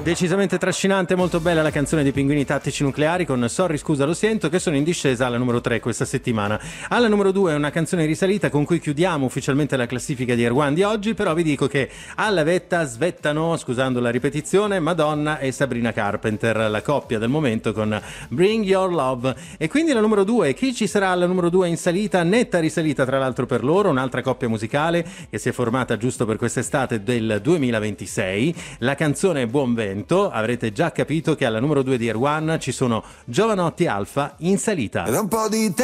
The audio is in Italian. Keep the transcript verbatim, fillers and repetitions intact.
Decisamente trascinante, molto bella la canzone dei Pinguini Tattici Nucleari con Sorry scusa lo sento, che sono in discesa alla numero tre questa settimana. Alla numero due è una canzone risalita con cui chiudiamo ufficialmente la classifica di Air One di oggi, però vi dico che alla vetta svettano, scusando la ripetizione, Madonna e Sabrina Carpenter, la coppia del momento con Bring Your Love. E quindi la numero due, chi ci sarà alla numero due in salita? Netta risalita tra l'altro per loro, un'altra coppia musicale che si è formata giusto per quest'estate del duemilaventisei. La canzone è Buon Vento. Avrete già capito che alla numero due di Air One ci sono Giovanotti Alfa in salita. Ed un po' di